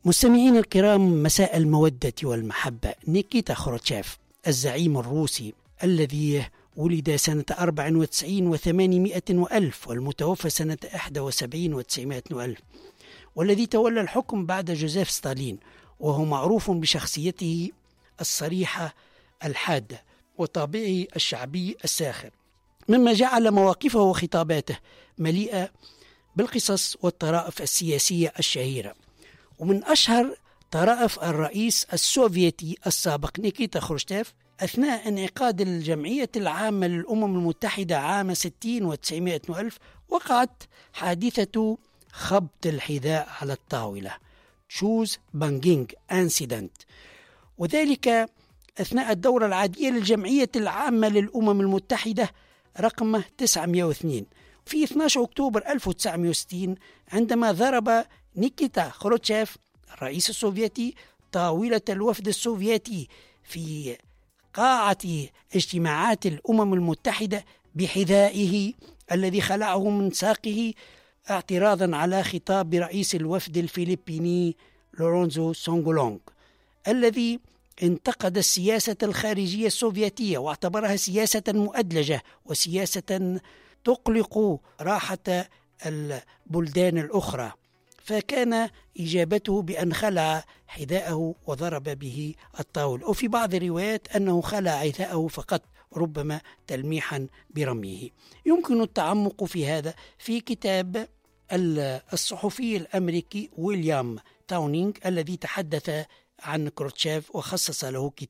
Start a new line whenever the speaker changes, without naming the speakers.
مستمعين الكرام، مساء المودة والمحبة. نيكيتا خروتشيف الزعيم الروسي الذي ولد سنة 94 و800 وألف والمتوفى سنة 71 و900 وألف، والذي تولى الحكم بعد جوزيف ستالين، وهو معروف بشخصيته الصريحة الحادة وطابعه الشعبي الساخر، مما جعل مواقفه وخطاباته مليئة بالقصص والطرائف السياسية الشهيرة. ومن أشهر طرائف الرئيس السوفيتي السابق نيكيتا خروتشيف أثناء انعقاد الجمعية العامة للأمم المتحدة عام 60 و900 وألف، وقعت حادثة خبط الحذاء على الطاولة Shoes Banging Incident، وذلك أثناء الدورة العادية للجمعية العامة للأمم المتحدة رقم 902 في 12 أكتوبر 1960، عندما ضرب نيكيتا خروتشيف الرئيس السوفيتي طاولة الوفد السوفيتي في قاعة اجتماعات الأمم المتحدة بحذائه الذي خلعه من ساقه اعتراضا على خطاب رئيس الوفد الفلبيني لورينزو سونغولونغ، الذي انتقد السياسة الخارجية السوفيتية واعتبرها سياسة مؤدلجة وسياسة تقلق راحة البلدان الأخرى. فكان إجابته بأن خلع حذاءه وضرب به الطاولة، وفي بعض الروايات أنه خلع حذاءه فقط، ربما تلميحا برميه. يمكن التعمق في هذا في كتاب الصحفي الأمريكي ويليام تاونينغ الذي تحدث عن خروتشيف وخصص له